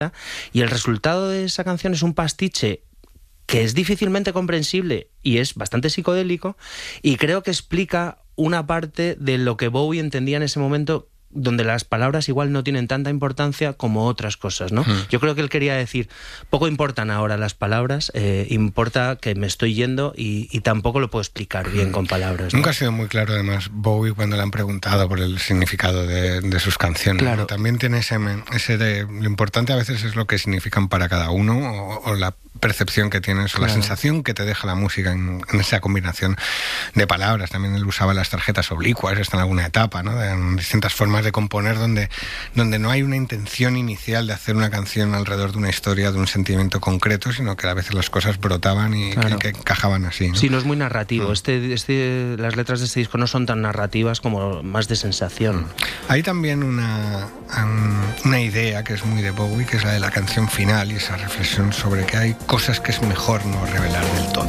y el resultado de esa canción es un pastiche que es difícilmente comprensible y es bastante psicodélico, y creo que explica una parte de lo que Bowie entendía en ese momento, donde las palabras igual no tienen tanta importancia como otras cosas, ¿no? Yo creo que él quería decir, poco importan ahora las palabras, importa que me estoy yendo y tampoco lo puedo explicar bien con palabras, ¿no? Nunca ha sido muy claro, además, Bowie, cuando le han preguntado por el significado de sus canciones. Claro. ¿No? También tiene ese de... Lo importante a veces es lo que significan para cada uno, o la percepción que tienes, o la sensación que te deja la música en esa combinación de palabras. También él usaba las tarjetas oblicuas, está en alguna etapa, ¿no? De distintas formas de componer donde no hay una intención inicial de hacer una canción alrededor de una historia, de un sentimiento concreto, sino que a veces las cosas brotaban y que encajaban así, ¿no? Sí, no es muy narrativo. Las letras de este disco no son tan narrativas como más de sensación. Hay también una idea que es muy de Bowie, que es la de la canción final, y esa reflexión sobre que hay cosas que es mejor no revelar del todo.